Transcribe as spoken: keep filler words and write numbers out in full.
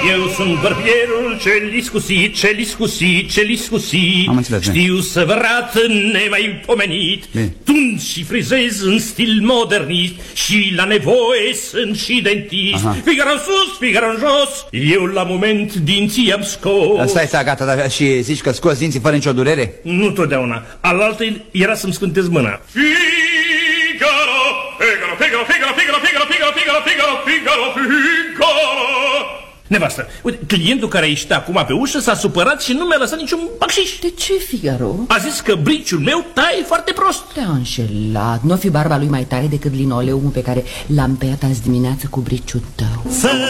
Eu sunt bărbierul ce liscusi, ce liscusi, ce liscusi. Am înțeles, știu să vă rat nemaipomenit. Tund și frizez în stil modernist și la nevoie sunt și dentist. Figaro sus, Figaro în jos, eu la moment dinții am scos. Stai, stai, gata, da, și zici că scoți dinții fără nicio durere? Nu totdeauna, alaltă era să-mi scântez mâna. Figaro, Figaro, Figaro, Figaro, Figaro, Figaro, Figaro, Figaro, Figaro, Figaro, Figaro. Nevastă, uite, clientul care ieștea acum pe ușă s-a supărat și nu mi-a lăsat niciun bacșiș. De ce, Figaro? A zis că briciul meu taie foarte prost. Te-a înșelat. Nu fi barba lui mai tare decât linoleumul pe care l-am tăiat azi dimineață cu briciul tău. Să